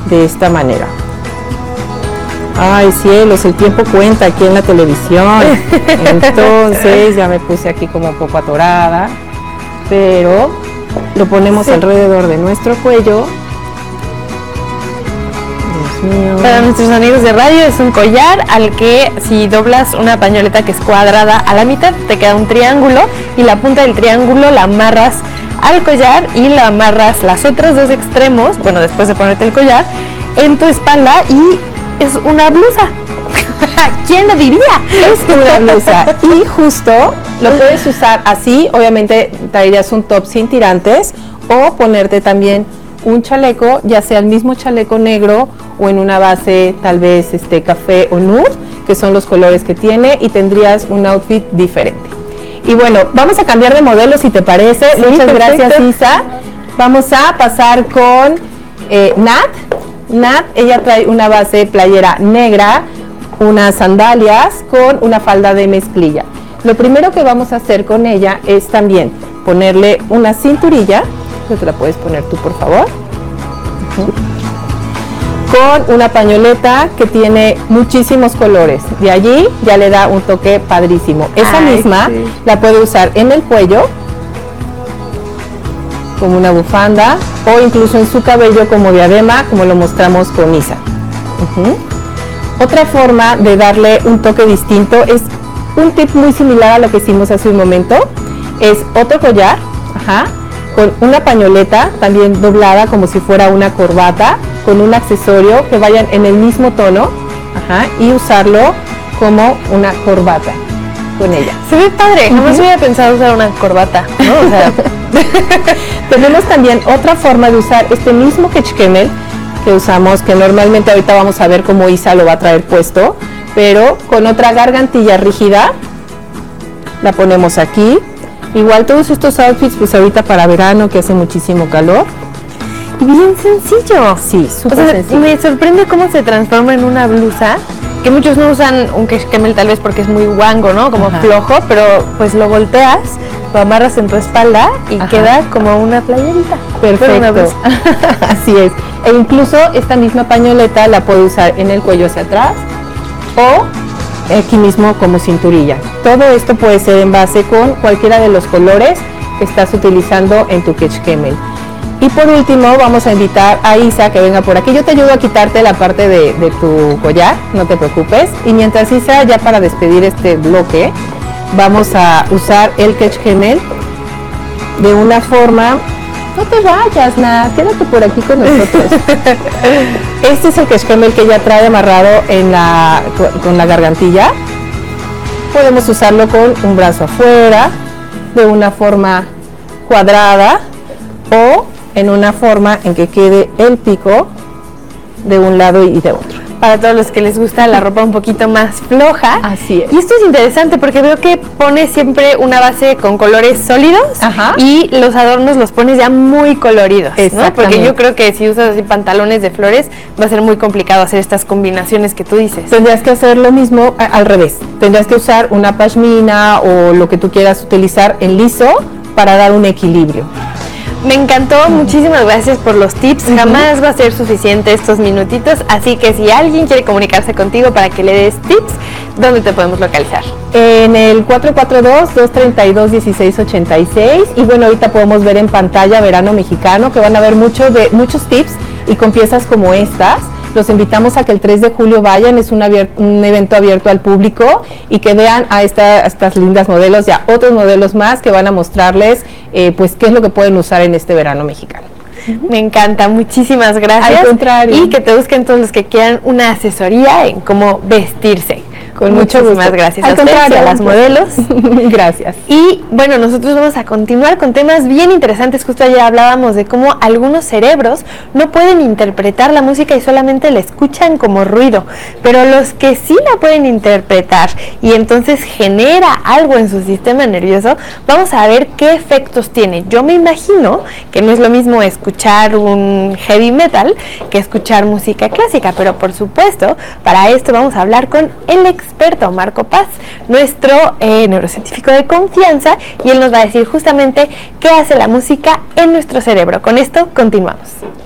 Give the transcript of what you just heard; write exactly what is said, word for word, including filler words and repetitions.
de esta manera. Ay, cielos, el tiempo cuenta aquí en la televisión. Entonces ya me puse aquí como un poco atorada, pero lo ponemos sí. alrededor de nuestro cuello. Dios mío. Para nuestros amigos de radio es un collar al que si doblas una pañoleta que es cuadrada a la mitad te queda un triángulo y la punta del triángulo la amarras al collar y la amarras las otros dos extremos, bueno, después de ponerte el collar, en tu espalda y es una blusa. ¿Quién lo diría? Es una blusa. Y justo lo puedes usar así, obviamente traerías un top sin tirantes o ponerte también un chaleco, ya sea el mismo chaleco negro o en una base tal vez este café o nude, que son los colores que tiene, y tendrías un outfit diferente. Y bueno, vamos a cambiar de modelo si te parece. Sí, muchas perfecto. Gracias, Isa. Vamos a pasar con eh, Nat. Nat, ella trae una base playera negra, unas sandalias con una falda de mezclilla. Lo primero que vamos a hacer con ella es también ponerle una cinturilla, que te la puedes poner tú por favor, uh-huh. con una pañoleta que tiene muchísimos colores. De allí ya le da un toque padrísimo. Esa Ay, misma sí. la puede usar en el cuello, como una bufanda, o incluso en su cabello como diadema, como lo mostramos con Isa. Uh-huh. Otra forma de darle un toque distinto es un tip muy similar a lo que hicimos hace un momento, es otro collar, ajá, con una pañoleta también doblada como si fuera una corbata, con un accesorio que vayan en el mismo tono, ajá, y usarlo como una corbata con ella. Se ve padre, uh-huh. jamás hubiera pensado usar una corbata, ¿no? O sea, tenemos también otra forma de usar este mismo ketchkemel que usamos, que normalmente ahorita vamos a ver cómo Isa lo va a traer puesto, pero con otra gargantilla rígida, la ponemos aquí. Igual todos estos outfits pues ahorita para verano que hace muchísimo calor. Y bien sencillo. Sí, súper o sea, sencillo. Me sorprende cómo se transforma en una blusa, que muchos no usan un ketchkemel tal vez porque es muy guango, ¿no? Como Ajá. flojo, pero pues lo volteas, lo amarras en tu espalda y Ajá. queda como una playerita. Perfecto. Una Así es. E incluso esta misma pañoleta la puedo usar en el cuello hacia atrás o aquí mismo como cinturilla. Todo esto puede ser en base con cualquiera de los colores que estás utilizando en tu ketchkemel. Y por último vamos a invitar a Isa que venga por aquí. Yo te ayudo a quitarte la parte de, de tu collar, no te preocupes. Y mientras Isa, ya para despedir este bloque, vamos a usar el ketchkemel de una forma... No te vayas, Nat, quédate por aquí con nosotros. Este es el ketchkemel que ella trae amarrado en la, con la gargantilla. Podemos usarlo con un brazo afuera, de una forma cuadrada o en una forma en que quede el pico de un lado y de otro. Para todos los que les gusta la ropa un poquito más floja. Así es. Y esto es interesante porque veo que pones siempre una base con colores sólidos Ajá. y los adornos los pones ya muy coloridos, ¿no? Porque yo creo que si usas así pantalones de flores va a ser muy complicado hacer estas combinaciones que tú dices. Tendrías que hacer lo mismo a, al revés. Tendrías que usar una pashmina o lo que tú quieras utilizar en liso para dar un equilibrio. Me encantó, uh-huh. muchísimas gracias por los tips, uh-huh. jamás va a ser suficiente estos minutitos, así que si alguien quiere comunicarse contigo para que le des tips, ¿dónde te podemos localizar? En el cuatro cuatro dos, dos tres dos, uno seis ocho seis y bueno, ahorita podemos ver en pantalla Verano Mexicano, que van a ver mucho de, muchos tips y con piezas como estas. Los invitamos a que el tres de julio vayan, es un, un evento abierto al público y que vean a, esta, a estas lindas modelos y a otros modelos más que van a mostrarles eh, pues qué es lo que pueden usar en este verano mexicano. Me encanta, muchísimas gracias. Al contrario. Y que te busquen todos los que quieran una asesoría en cómo vestirse. Con mucho gusto. Muchísimas gracias. Al contrario, a las modelos. Gracias. Y bueno, nosotros vamos a continuar con temas bien interesantes. Justo ayer hablábamos de cómo algunos cerebros no pueden interpretar la música y solamente la escuchan como ruido, pero los que sí la pueden interpretar y entonces genera algo en su sistema nervioso, vamos a ver qué efectos tiene. Yo me imagino que no es lo mismo escuchar un heavy metal que escuchar música clásica, pero por supuesto, para esto vamos a hablar con el experto Marco Paz, nuestro eh, neurocientífico de confianza, y él nos va a decir justamente qué hace la música en nuestro cerebro. Con esto continuamos.